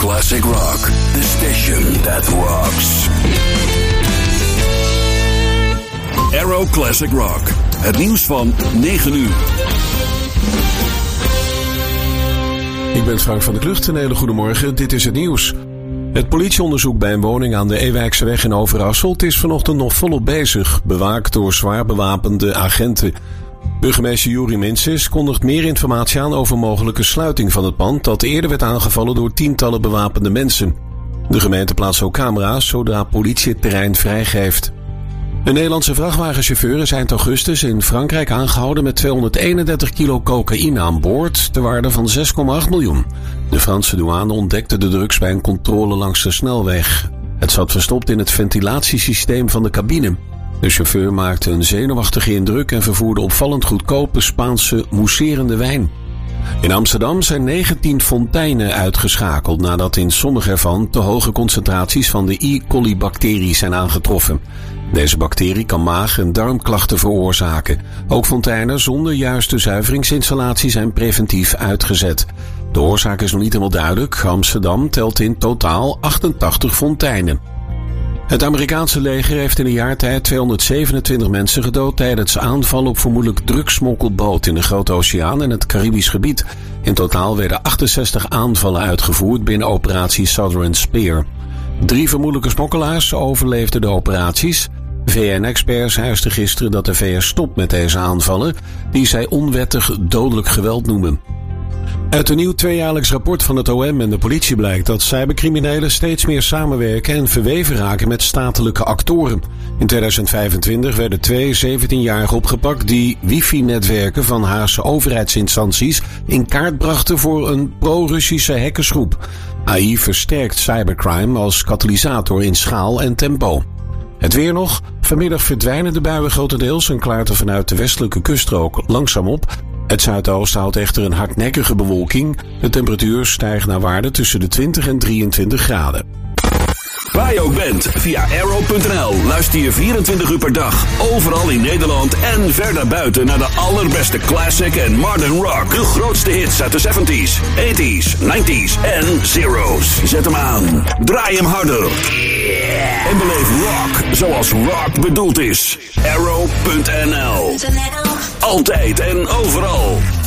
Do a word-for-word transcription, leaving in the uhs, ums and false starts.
Classic Rock, the station that rocks. Aero Classic Rock, het nieuws van negen uur. Ik ben Frank van der Klucht, een hele goede morgen. Dit is het nieuws. Het politieonderzoek bij een woning aan de Ewijkseweg in Overasselt is vanochtend nog volop bezig, bewaakt door zwaar bewapende agenten. Burgemeester Juri Mintzes kondigt meer informatie aan over mogelijke sluiting van het pand dat eerder werd aangevallen door tientallen bewapende mensen. De gemeente plaatst ook camera's zodra politie het terrein vrijgeeft. Een Nederlandse vrachtwagenchauffeur is eind augustus in Frankrijk aangehouden met tweehonderdeenendertig kilo cocaïne aan boord, ter waarde van zes komma acht miljoen. De Franse douane ontdekte de drugs bij een controle langs de snelweg. Het zat verstopt in het ventilatiesysteem van de cabine. De chauffeur maakte een zenuwachtige indruk en vervoerde opvallend goedkope Spaanse mousserende wijn. In Amsterdam zijn negentien fonteinen uitgeschakeld nadat in sommige ervan te hoge concentraties van de E. coli-bacterie zijn aangetroffen. Deze bacterie kan maag- en darmklachten veroorzaken. Ook fonteinen zonder juiste zuiveringsinstallatie zijn preventief uitgezet. De oorzaak is nog niet helemaal duidelijk. Amsterdam telt in totaal achtentachtig fonteinen. Het Amerikaanse leger heeft in een jaar tijd tweehonderdzevenentwintig mensen gedood tijdens aanvallen op vermoedelijk drugssmokkelboot in de Grote Oceaan en het Caribisch gebied. In totaal werden achtenzestig aanvallen uitgevoerd binnen operatie Southern Spear. Drie vermoedelijke smokkelaars overleefden de operaties. V N-experts eisten gisteren dat de V S stopt met deze aanvallen, die zij onwettig dodelijk geweld noemen. Uit een nieuw tweejaarlijks rapport van het O M en de politie blijkt dat cybercriminelen steeds meer samenwerken en verweven raken met statelijke actoren. In tweeduizend vijfentwintig werden twee zeventienjarigen opgepakt die wifi-netwerken van Haagse overheidsinstanties in kaart brachten voor een pro-Russische hackersgroep. A I versterkt cybercrime als katalysator in schaal en tempo. Het weer nog. Vanmiddag verdwijnen de buien grotendeels en klaart er vanuit de westelijke kuststrook langzaam op. Het zuidoosten houdt echter een hardnekkige bewolking. De temperatuur stijgt naar waarde tussen de twintig en drieëntwintig graden. Waar je ook bent, via aero punt n l luister je vierentwintig uur per dag, overal in Nederland en ver buiten naar de allerbeste classic en modern rock. De grootste hits uit de zeventies, tachtiger, negentiger en zero's. Zet hem aan, draai hem harder. En beleef rock zoals rock bedoeld is. aero punt n l. Altijd en overal.